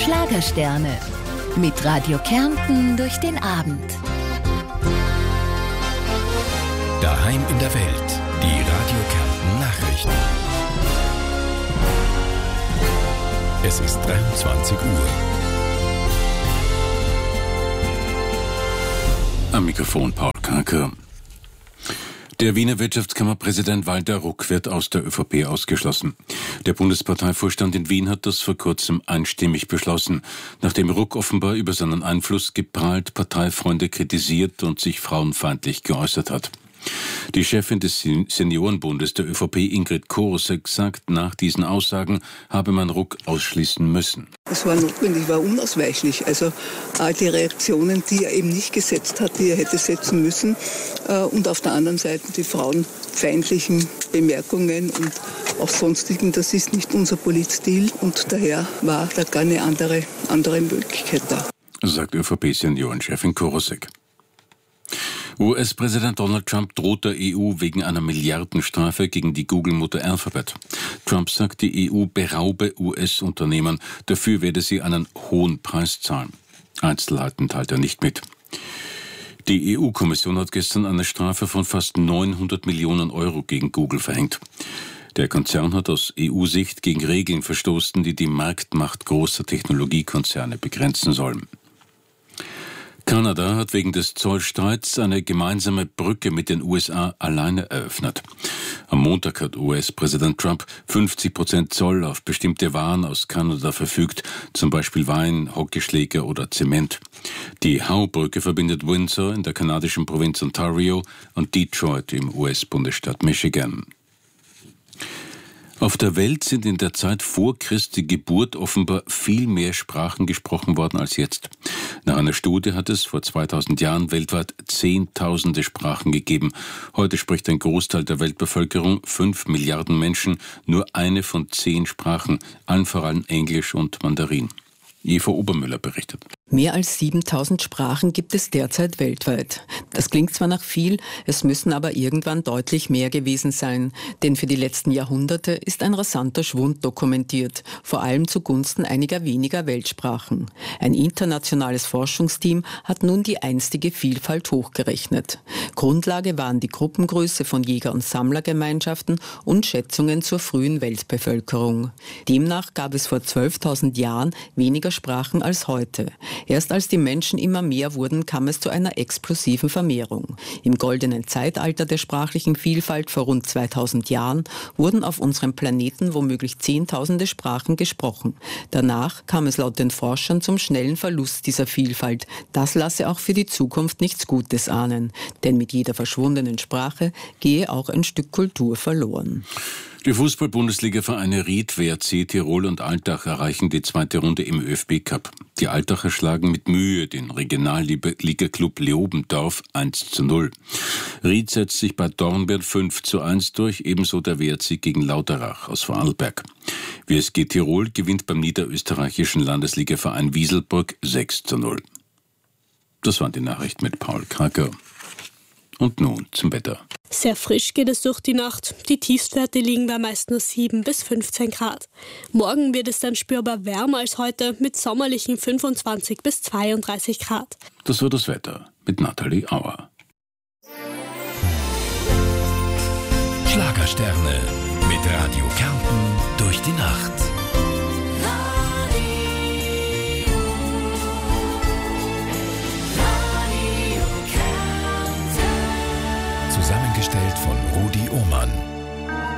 Schlagersterne. Mit Radio Kärnten durch den Abend. Daheim in der Welt. Die Radio Kärnten Nachrichten. Es ist 23 Uhr. Am Mikrofon Paul Karker. Der Wiener Wirtschaftskammerpräsident Walter Ruck wird aus der ÖVP ausgeschlossen. Der Bundesparteivorstand in Wien hat das vor kurzem einstimmig beschlossen, nachdem Ruck offenbar über seinen Einfluss geprahlt, Parteifreunde kritisiert und sich frauenfeindlich geäußert hat. Die Chefin des Seniorenbundes der ÖVP, Ingrid Korosek, sagt, nach diesen Aussagen habe man Ruck ausschließen müssen. Es war notwendig, war unausweichlich. Also all die Reaktionen, die er eben nicht gesetzt hat, die er hätte setzen müssen. Und auf der anderen Seite die frauenfeindlichen Bemerkungen und auch sonstigen, das ist nicht unser Politstil und daher war da gar eine andere Möglichkeit da. Sagt ÖVP-Seniorenchefin Korosek. US-Präsident Donald Trump droht der EU wegen einer Milliardenstrafe gegen die Google-Mutter Alphabet. Trump sagt, die EU beraube US-Unternehmen, dafür werde sie einen hohen Preis zahlen. Einzelheiten teilt er nicht mit. Die EU-Kommission hat gestern eine Strafe von fast 900 Millionen Euro gegen Google verhängt. Der Konzern hat aus EU-Sicht gegen Regeln verstoßen, die die Marktmacht großer Technologiekonzerne begrenzen sollen. Kanada hat wegen des Zollstreits eine gemeinsame Brücke mit den USA alleine eröffnet. Am Montag hat US-Präsident Trump 50% Zoll auf bestimmte Waren aus Kanada verfügt, zum Beispiel Wein, Hockeyschläger oder Zement. Die Howe-Brücke verbindet Windsor in der kanadischen Provinz Ontario und Detroit im US-Bundesstaat Michigan. Auf der Welt sind in der Zeit vor Christi Geburt offenbar viel mehr Sprachen gesprochen worden als jetzt. Nach einer Studie hat es vor 2000 Jahren weltweit Zehntausende Sprachen gegeben. Heute spricht ein Großteil der Weltbevölkerung, 5 Milliarden Menschen, nur eine von 10 Sprachen, allen voran Englisch und Mandarin. Eva Obermüller berichtet. Mehr als 7000 Sprachen gibt es derzeit weltweit. Das klingt zwar nach viel, es müssen aber irgendwann deutlich mehr gewesen sein. Denn für die letzten Jahrhunderte ist ein rasanter Schwund dokumentiert, vor allem zugunsten einiger weniger Weltsprachen. Ein internationales Forschungsteam hat nun die einstige Vielfalt hochgerechnet. Grundlage waren die Gruppengröße von Jäger- und Sammlergemeinschaften und Schätzungen zur frühen Weltbevölkerung. Demnach gab es vor 12.000 Jahren weniger Sprachen als heute. Erst als die Menschen immer mehr wurden, kam es zu einer explosiven Vermehrung. Im goldenen Zeitalter der sprachlichen Vielfalt vor rund 2000 Jahren wurden auf unserem Planeten womöglich Zehntausende Sprachen gesprochen. Danach kam es laut den Forschern zum schnellen Verlust dieser Vielfalt. Das lasse auch für die Zukunft nichts Gutes ahnen. Denn mit jeder verschwundenen Sprache gehe auch ein Stück Kultur verloren. Die Fußball-Bundesliga-Vereine Ried, WRC, Tirol und Altach erreichen die zweite Runde im ÖFB-Cup. Die Altacher schlagen mit Mühe den Regionalliga-Club Leobendorf 1:0. Ried setzt sich bei Dornbirn 5:1 durch, ebenso der WRC gegen Lauterach aus Vorarlberg. WSG Tirol gewinnt beim niederösterreichischen Landesligaverein Wieselburg 6:0. Das waren die Nachrichten mit Paul Karker. Und nun zum Wetter. Sehr frisch geht es durch die Nacht. Die Tiefstwerte liegen bei meist nur 7 bis 15 Grad. Morgen wird es dann spürbar wärmer als heute mit sommerlichen 25 bis 32 Grad. Das war das Wetter mit Nathalie Auer. Schlagersterne mit Radio Kärnten durch die Nacht. Zusammengestellt von Rudi Ohmann.